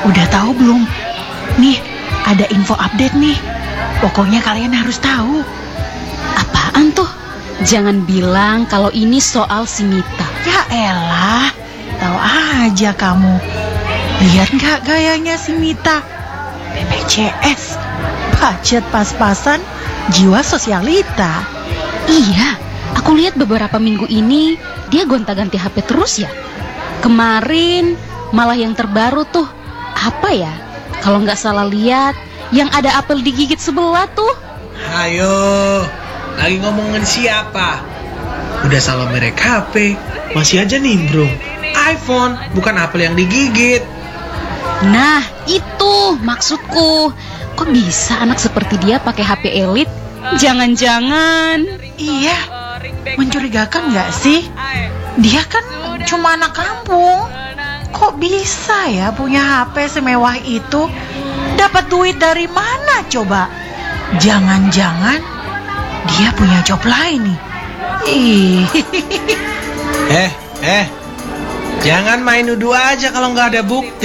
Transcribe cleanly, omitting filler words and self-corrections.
Udah tahu belum? Nih, ada info update nih. Pokoknya kalian harus tahu. Apaan tuh? Jangan bilang kalau ini soal si Mita. Ya elah, tahu aja kamu. Lihat nggak gayanya si Mita? BPJS, budget pas-pasan, jiwa sosialita. Iya, aku lihat beberapa minggu ini dia gonta-ganti HP terus ya. Kemarin malah yang terbaru tuh, apa ya? Kalau nggak salah lihat, yang ada apel digigit sebelah tuh. Ayo, lagi ngomongin siapa? Udah salah merek HP, masih aja nimbrung. iPhone, bukan apel yang digigit. Nah, itu maksudku. Kok bisa anak seperti dia pakai HP elit? Jangan-jangan. Iya, mencurigakan nggak sih? Dia kan cuma anak kampung. Kok bisa ya punya HP semewah itu? Dapat duit dari mana coba? Jangan-jangan dia punya job lain nih. Jangan main nuduh aja kalau nggak ada bukti.